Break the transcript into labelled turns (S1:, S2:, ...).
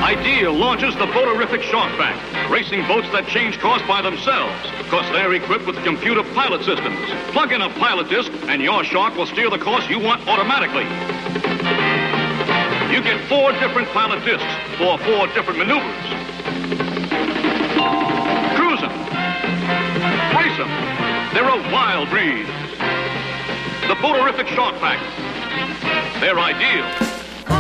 S1: Ideal launches the Boaterific Sharkback, racing boats that change course by themselves, because they're equipped with computer pilot systems. Plug in a pilot disc, and your shark will steer the course you want automatically. You get 4 different pilot discs for 4 different maneuvers. Cruise them. Race them. They're a wild breed. The Boaterific Sharkback. They're ideal.